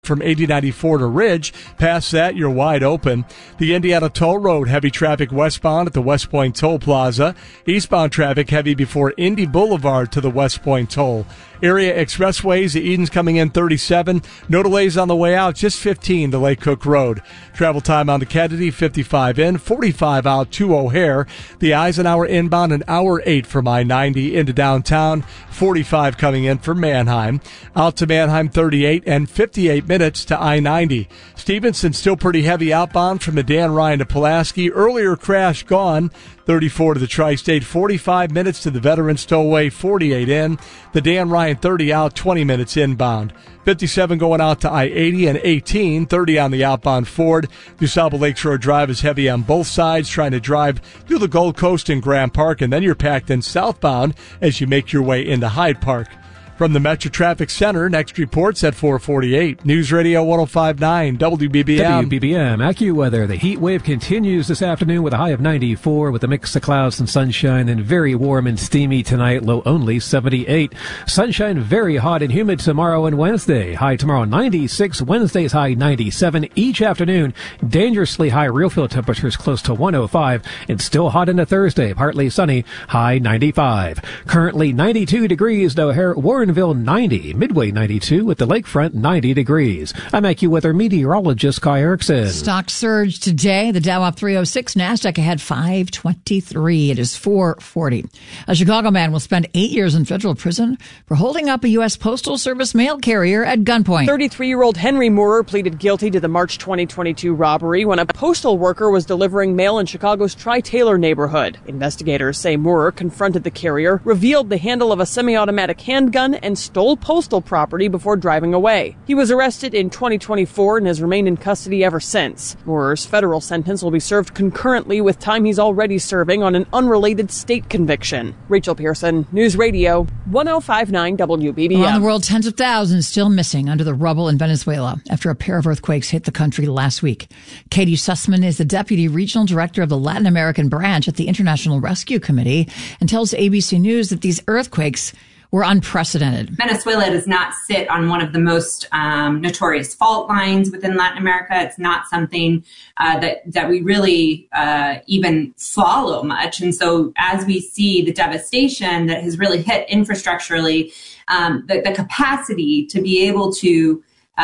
from 8094 to Ridge. Past that, you're wide open. The Indiana Toll Road, heavy traffic westbound at the West Point Toll Plaza. Eastbound traffic heavy before Indy Boulevard to the West Point Toll. Area expressways, the Eden's coming in 37. No delays on the way out, just 15 to Lake Cook Road. Travel time on the Kennedy, 55 in, 45 out to O'Hare. The Eisenhower inbound, an hour 8 from I-90 into downtown, 45 coming in for Manheim. Out to Manheim, 38 and 58 minutes to I-90. Stevenson still pretty heavy outbound from the Dan Ryan to Pulaski. Earlier crash gone. 34 to the Tri-State, 45 minutes to the Veterans Tollway, 48 in. The Dan Ryan 30 out, 20 minutes inbound. 57 going out to I-80 and 18, 30 on the outbound Ford. DuSable Lakeshore Drive is heavy on both sides, trying to drive through the Gold Coast and Graham Park, and then you're packed in southbound as you make your way into Hyde Park. From the Metro Traffic Center, next reports at 4:48. News Radio 105.9 WBBM. WBBM AccuWeather. The heat wave continues this afternoon with a high of 94 with a mix of clouds and sunshine, and very warm and steamy tonight, low only 78. Sunshine very hot and humid tomorrow and Wednesday. High tomorrow 96, Wednesday's high 97. Each afternoon, dangerously high real feel temperatures close to 105, and still hot into Thursday, partly sunny, high 95. Currently 92 degrees, O'Hare, Warrenville 90, Midway 92, with the lakefront 90 degrees. I'm AccuWeather meteorologist Kai Erickson. Stock surge today. The Dow up 306, NASDAQ ahead 523. It is 440. A Chicago man will spend 8 years in federal prison for holding up a U.S. Postal Service mail carrier at gunpoint. 33-year-old Henry Moorer pleaded guilty to the March 2022 robbery when a postal worker was delivering mail in Chicago's Tri-Taylor neighborhood. Investigators say Moorer confronted the carrier, revealed the handle of a semi-automatic handgun, and stole postal property before driving away. He was arrested in 2024 and has remained in custody ever since. Moorer's federal sentence will be served concurrently with time he's already serving on an unrelated state conviction. Rachel Pearson, News Radio 105.9 WBBM. Around the world, tens of thousands still missing under the rubble in Venezuela after a pair of earthquakes hit the country last week. Katie Sussman is the Deputy Regional Director of the Latin American branch at the International Rescue Committee and tells ABC News that these earthquakes were unprecedented. Venezuela does not sit on one of the most notorious fault lines within Latin America. It's not something that we really even follow much. And so as we see the devastation that has really hit infrastructurally, the capacity to be able to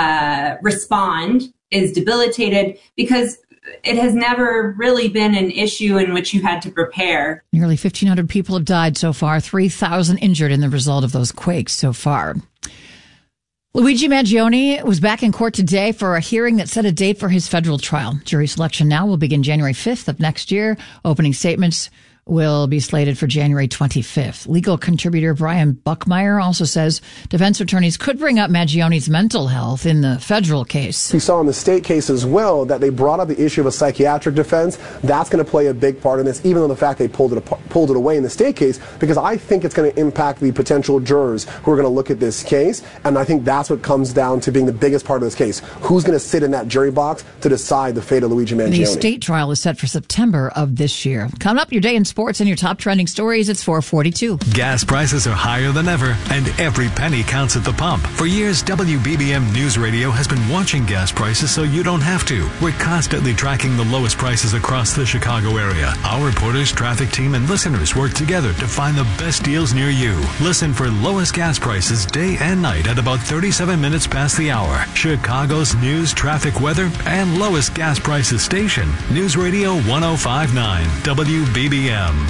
respond is debilitated because it has never really been an issue in which you had to prepare. Nearly 1,500 people have died so far, 3,000 injured in the result of those quakes so far. Luigi Mangione was back in court today for a hearing that set a date for his federal trial. Jury selection now will begin January 5th of next year. Opening statements will be slated for January 25th. Legal contributor Brian Buckmeyer also says defense attorneys could bring up Mangione's mental health in the federal case. We saw in the state case as well that they brought up the issue of a psychiatric defense. That's going to play a big part in this, even though the fact they pulled it away in the state case, because I think it's going to impact the potential jurors who are going to look at this case. And I think that's what comes down to being the biggest part of this case. Who's going to sit in that jury box to decide the fate of Luigi Mangione? The state trial is set for September of this year. Coming up, your day in sports and your top trending stories. It's 4:42. Gas prices are higher than ever, and every penny counts at the pump. For years, WBBM News Radio has been watching gas prices so you don't have to. We're constantly tracking the lowest prices across the Chicago area. Our reporters, traffic team, and listeners work together to find the best deals near you. Listen for lowest gas prices day and night at about 37 minutes past the hour. Chicago's news, traffic, weather, and lowest gas prices station. News Radio 105.9 WBBM.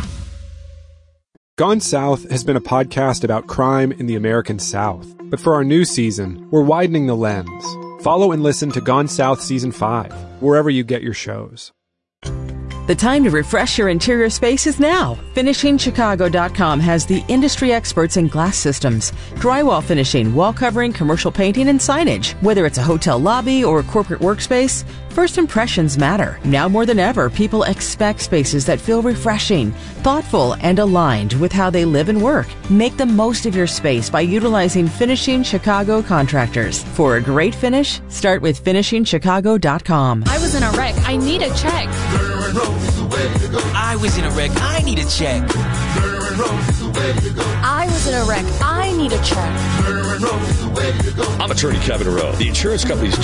Gone South has been a podcast about crime in the American South. But for our new season, we're widening the lens. Follow and listen to Gone South Season 5, wherever you get your shows. The time to refresh your interior space is now. FinishingChicago.com has the industry experts in glass systems, drywall finishing, wall covering, commercial painting, and signage. Whether it's a hotel lobby or a corporate workspace, first impressions matter. Now more than ever, people expect spaces that feel refreshing, thoughtful, and aligned with how they live and work. Make the most of your space by utilizing Finishing Chicago contractors. For a great finish, start with FinishingChicago.com. I was in a wreck. I need a check. I was in a wreck. I need a check. I was in a wreck. I need a check. I'm attorney Kevin Rowe. The insurance company's